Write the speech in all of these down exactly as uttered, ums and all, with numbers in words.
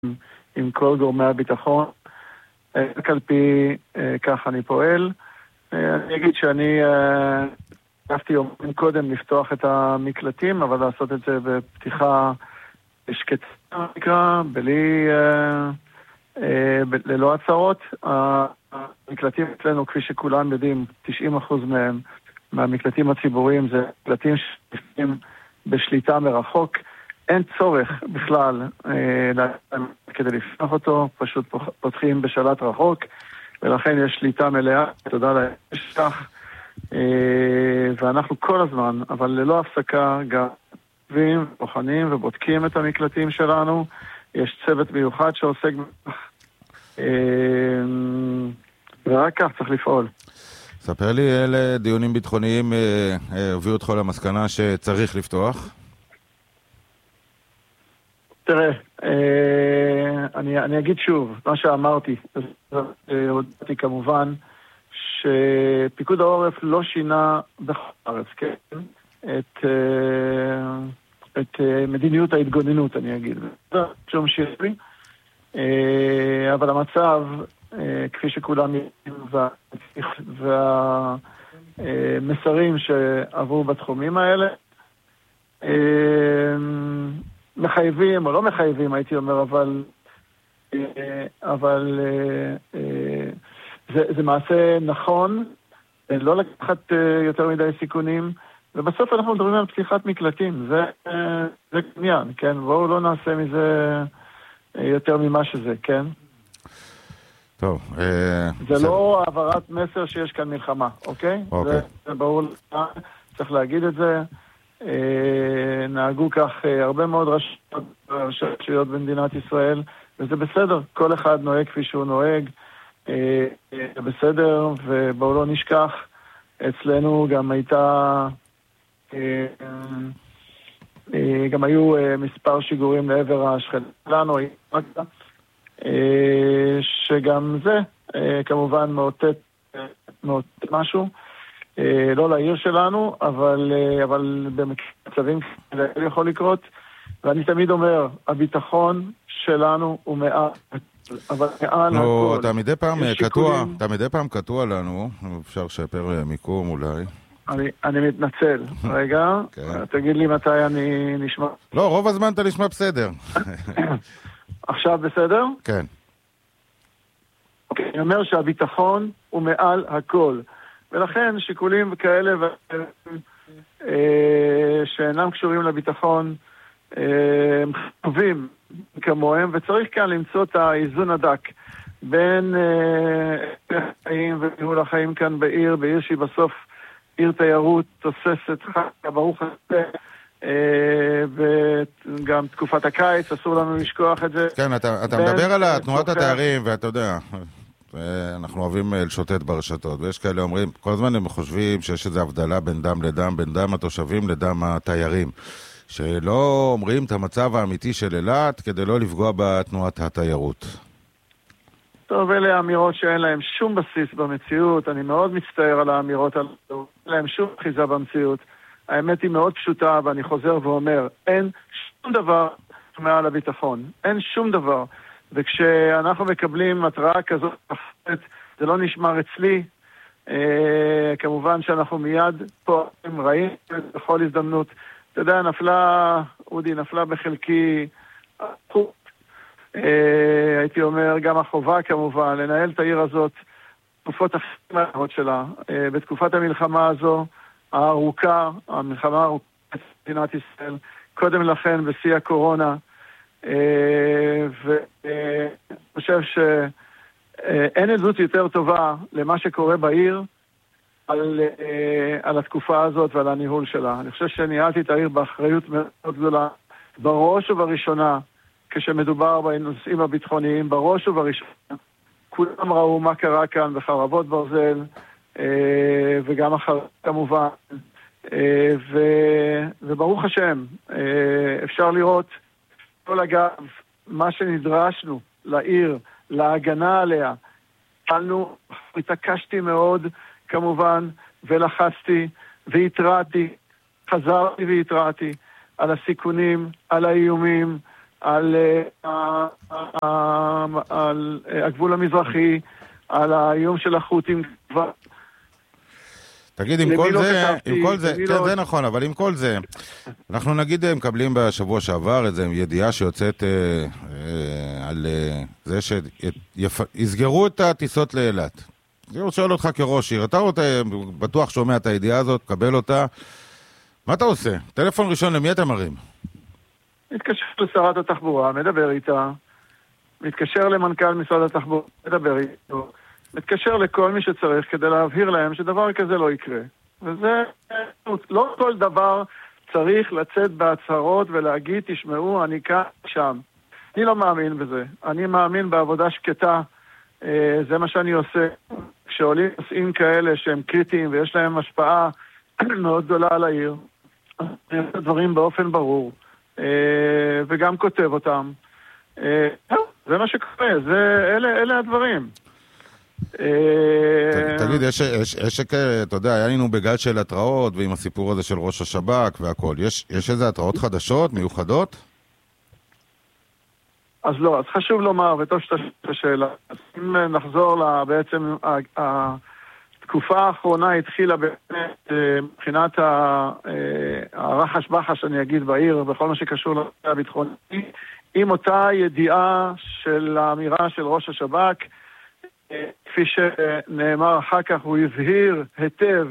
עם כל גורמי הביטחון. רק על פי כך אני פועל. אני אגיד שאני אהבתי יום קודם לפתוח את המקלטים, אבל לעשות את זה בפתיחה שקטה, נקרא, בלי, ללא הצהרות. המקלטים אצלנו, כפי שכולם יודעים, תשעים אחוז מהם, מהמקלטים הציבוריים, זה מקלטים שנמצאים בשליטה מרחוק. אין צורך בכלל אה, כדי לפתוח אותו, פשוט פותחים בשלט רחוק, ולכן יש שליטה מלאה, תודה להשכח, אה, ואנחנו כל הזמן, אבל ללא הפסקה, גם בוחנים ובודקים את המקלטים שלנו, יש צוות מיוחד שעוסק בכך, אה, ורק כך צריך לפעול. ספר לי, אלה דיונים ביטחוניים אה, אה, הביאו אותך למסקנה שצריך לפתוח? תראה, אני, אני אגיד שוב, מה שאמרתי, הודעתי כמובן, שפיקוד העורף לא שינה בכל הארץ, כן? את, את מדיניות ההתגוננות, אני אגיד. שום שירי, אבל המצב, כפי שכולם יודעים, והמסרים שעברו בתחומים האלה, מחייבים או לא מחייבים, הייתי אומר, אבל אבל זה, זה מעשה נכון, לא לקחת יותר מדי סיכונים, ובסוף אנחנו מדברים על פתיחת מקלטים, זה, זה עניין, כן? בואו לא נעשה מזה יותר ממה שזה, כן? טוב. זה לא העברת מסר שיש כאן מלחמה, אוקיי? אוקיי. זה, זה ברור, צריך להגיד את זה. נהגו כך הרבה מאוד רשויות במדינת ישראל, וזה בסדר, כל אחד נוהג כפי שהוא נוהג, זה בסדר, ובואו לא נשכח, אצלנו גם הייתה, גם היו מספר שיגורים לעבר השכנים שלנו, שגם זה כמובן מאותת, מאותת משהו, לא לעיר שלנו, אבל, אבל במצבים כאלה יכול לקרות, ואני תמיד אומר, הביטחון שלנו הוא מעל, אבל מעל נו, הכל. אתה מדי פעם קטוע, אתה מדי פעם קטוע לנו, אפשר לשפר מיקום אולי. אני, אני מתנצל, רגע, תגיד לי מתי אני נשמע. לא, רוב הזמן אתה נשמע בסדר. עכשיו בסדר? כן. אוקיי, אני אומר שהביטחון הוא מעל הכל. ולכן שיקולים כאלה שאינם קשורים לביטחון הם חשובים כמוהם, וצריך כאן למצוא את האיזון הדק בין החיים וניהול החיים כאן בעיר, בעיר שהיא בסוף עיר תיירות תוססת חיה, ברוך השם, וגם תקופת הקיץ, אסור לנו לשכוח את זה. כן, אתה, אתה מדבר על תנועת התיירים, ואתה יודע, אנחנו אוהבים לשוטט ברשתות, ויש כאלה אומרים, כל הזמן הם חושבים שיש איזו הבדלה בין דם לדם, בין דם התושבים לדם התיירים, שלא אומרים את המצב האמיתי של אילת כדי לא לפגוע בתנועת התיירות. טוב, אלה האמירות שאין להם שום בסיס במציאות, אני מאוד מצטער על האמירות האלה, אין להם שום חיזה במציאות. האמת היא מאוד פשוטה, ואני חוזר ואומר, אין שום דבר מעל הביטחון, אין שום דבר. וכשאנחנו מקבלים מטרה כזאת, זה לא נשמר אצלי, אה, כמובן שאנחנו מיד פה ראים בכל הזדמנות. אתה יודע, נפלה, אודי, נפלה בחלקי, אה, הייתי אומר, גם החובה כמובן, לנהל את העיר הזאת, תקופות החמות שלה, אה, בתקופת המלחמה הזו, הארוכה, המלחמה הארוכה במדינת ישראל, קודם לכן בשיא הקורונה, ואני חושב שאין עדות יותר טובה למה שקורה בעיר על, על התקופה הזאת ועל הניהול שלה. אני חושב שניהלתי את העיר באחריות מאוד גדולה, בראש ובראשונה, כשמדובר בנושאים הביטחוניים, בראש ובראשונה, כולם ראו מה קרה כאן בחרבות ברזל, וגם אחר כמובן, וברוך השם, אפשר לראות כל אגב, מה שנדרשנו לעיר, להגנה עליה, פעלנו, התעקשתי מאוד כמובן, ולחצתי, והתרעתי, חזרתי והתרעתי על הסיכונים, על האיומים, על, על הגבול המזרחי, על האיום של החות'ים. תגיד, עם כל זה, עם כל זה, כן, זה נכון, אבל עם כל זה, אנחנו נגיד מקבלים בשבוע שעבר איזו ידיעה שיוצאת על זה שיסגרו את הטיסות לאילת. אני רוצה לשאול אותך כראש עיר, אתה בטוח שומע את הידיעה הזאת, קבל אותה, מה אתה עושה? טלפון ראשון, למי אתה מרים? מתקשר לשרת התחבורה, מדבר איתה, מתקשר למנכ"ל משרד התחבורה, מדבר איתו, מתקשר לכל מי שצריך כדי להבהיר להם שדבר כזה לא יקרה. וזה, לא כל דבר צריך לצאת בהצהרות ולהגיד, תשמעו, אני כאן שם. אני לא מאמין בזה. אני מאמין בעבודה שקטה. זה מה שאני עושה. כשעולים נושאים כאלה שהם קריטיים ויש להם השפעה מאוד גדולה על העיר, אני עושה דברים באופן ברור. וגם כותב אותם. זה מה שקורה. אלה הדברים. תגיד, יש, אתה יודע, היה לנו בגל של התראות ועם הסיפור הזה של ראש השב"כ והכל, יש איזה התראות חדשות, מיוחדות? אז לא, אז חשוב לומר, וטוב שאתה שואל את השאלה, אם נחזור בעצם, התקופה האחרונה התחילה מבחינת הרחש בחש, אני אגיד, בעיר, בכל מה שקשור לנושא הביטחוני, עם אותה ידיעה של האמירה של ראש השב"כ, כפי שנאמר אחר כך, הוא הבהיר היטב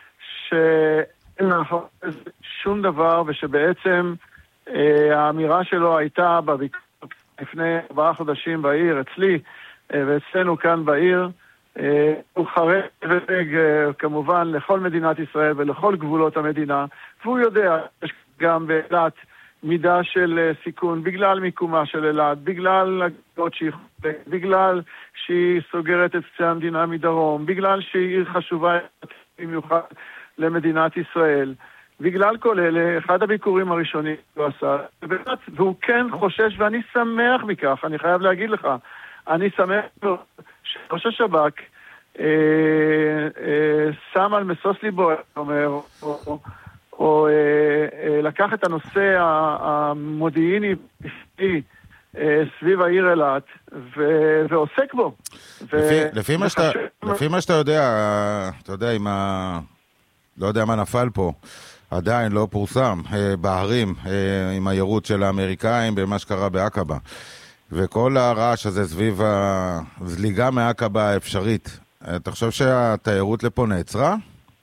שאין מאחורי שום דבר, ושבעצם האמירה שלו הייתה בביקור לפני ארבעה חודשים בעיר, אצלי ואצלנו כאן בעיר, הוא חרד כמובן לכל מדינת ישראל ולכל גבולות המדינה, והוא יודע, יש גם באילת מידה של סיכון, בגלל מיקומה של אילת, בגלל הגבולות שהיא חולקת, בגלל שהיא סוגרת את קצה המדינה מדרום, בגלל שהיא עיר חשובה במיוחד למדינת ישראל. בגלל כל אלה, אחד הביקורים הראשונים הוא עשה, והוא כן חושש, ואני שמח מכך, אני חייב להגיד לך, אני שמח שראש השב"כ אה, אה, שם על משוש ליבו, אומר, או, או, או אה, אה, לקח את הנושא המודיעיני אה, סביב העיר אילת, ו- ועוסק בו. לפי, ו- לפי, מה שאתה, לפי מה שאתה יודע, אתה יודע, עם ה... לא יודע מה נפל פה, עדיין לא פורסם, בהרים, עם היירוט של האמריקאים במה שקרה בעקבה. וכל הרעש הזה סביב הזליגה מעקבה האפשרית, אתה חושב שהתיירות לפה נעצרה?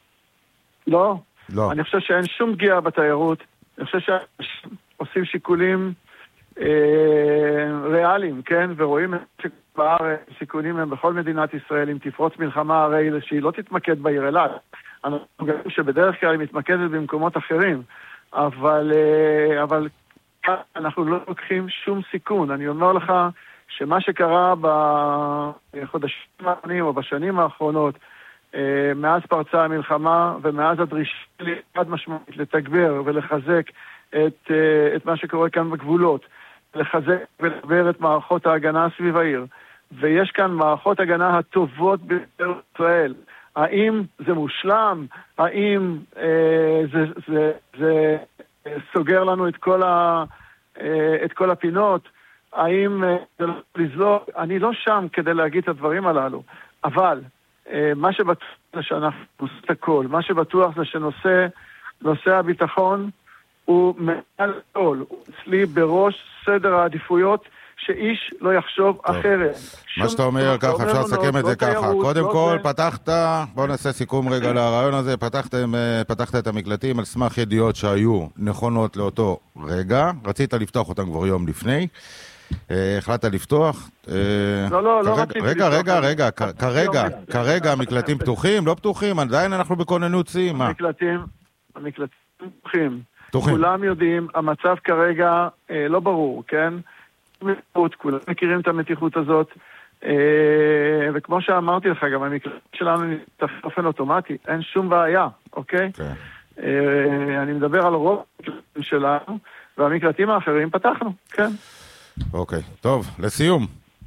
לא. לא. אני חושב שאין שום פגיעה בתיירות. אני חושב שעושים שיקולים אה, ריאליים, כן? ורואים שבארץ סיכונים הם בכל מדינת ישראל, אם תפרוץ מלחמה הרי שהיא לא תתמקד בעיר אילת. אנחנו יודעים שבדרך כלל היא מתמקדת במקומות אחרים, אבל, אבל אנחנו לא לוקחים שום סיכון. אני אומר לך שמה שקרה בחודשים האחרונים או בשנים האחרונות, מאז פרצה המלחמה ומאז הדרישה חד משמעית לתגבר ולחזק את, את מה שקורה כאן בגבולות, לחזק ולגבר את מערכות ההגנה סביב העיר. ויש כאן מערכות הגנה הטובות ביותר ישראל. האם זה מושלם? האם אה, זה, זה, זה סוגר לנו את כל, ה, אה, את כל הפינות? האם אה, זה לא לזלוג? אני לא שם כדי להגיד את הדברים הללו. אבל אה, מה שבטוח זה שאנחנו עושים את הכל. מה שבטוח זה שנושא נושא הביטחון הוא מעל כל. הוא אצלי בראש סדר העדיפויות שאיש לא יחשוב אחרת. מה שאתה אומר ככה, אפשר לסכם את זה ככה. קודם כל, פתחת, בואו נעשה סיכום רגע לרעיון הזה, פתחת את המקלטים על סמך ידיעות שהיו נכונות לאותו רגע, רצית לפתוח אותם כבר יום לפני, החלטת לפתוח. לא, לא, לא רציתי לפתוח. רגע, רגע, רגע, כרגע, כרגע המקלטים פתוחים, לא פתוחים, עדיין אנחנו בכוננות שיא, מה? המקלטים, המקלטים פתוחים. כולם יודעים, המצב כרגע לא ברור, כן? כולם מכירים את המתיחות הזאת, וכמו שאמרתי לך, גם המקלט שלנו נפתח באופן אוטומטי, אין שום בעיה, אוקיי? אני מדבר על רוב המקלטים שלנו, והמקלטים האחרים פתחנו, כן. אוקיי, טוב, לסיום,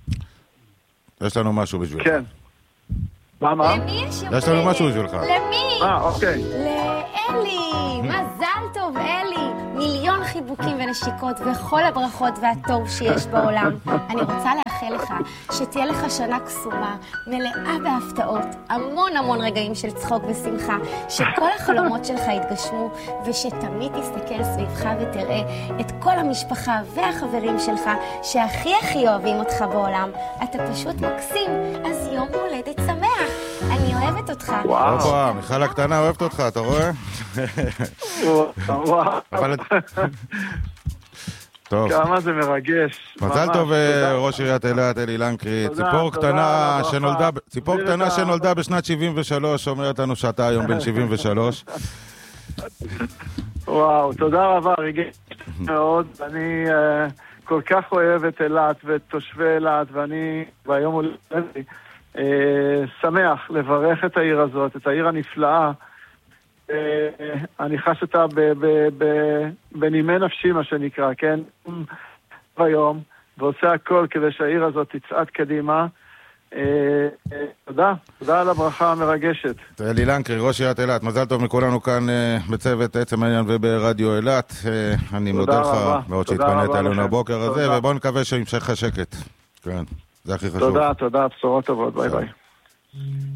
יש לנו משהו בשבילך. כן. מה, מה? יש לנו משהו בשבילך. למי? אה, אוקיי. לאלי, מזל טוב אלי, מיליון חיבוקים ונשיקות וכל הברכות והטוב שיש בעולם. אני רוצה לאחל לך שתהיה לך שנה קסומה, מלאה בהפתעות, המון המון רגעים של צחוק ושמחה, שכל החלומות שלך יתגשמו, ושתמיד תסתכל סביבך ותראה את כל המשפחה והחברים שלך שהכי הכי אוהבים אותך בעולם. אתה פשוט מקסים, אז יום הולדת שמח. אני אוהבת אותך. וואו, מיכל הקטנה אוהבת אותך, אתה רואה? וואו. אבל... טוב. כמה זה מרגש. מזל טוב ראש עיריית אילת, אלי לנקרי. ציפור קטנה שנולדה, ציפור קטנה שנולדה בשנת שבעים ושלוש, אומרת לנו שאתה היום בן שבעים ושלוש. וואו, תודה רבה, ריגש מאוד. אני כל כך אוהב את אילת ואת תושבי אילת, ואני ביום הולדת שמח לברך את העיר הזאת, את העיר הנפלאה. אני חש אותה בנימי נפשי, מה שנקרא, כן? ביום, ועושה הכל כדי שהעיר הזאת תצעד קדימה. תודה, תודה על הברכה המרגשת. אלי לנקרי, ראש עיריית אילת, מזל טוב מכולנו כאן בצוות עצם העניין וברדיו אילת. אני מודה לך מאוד שהתפנית עלינו הבוקר הזה, ובואו נקווה שימשך השקט. כן, זה הכי חשוב. תודה, תודה, בשורות טובות, ביי ביי.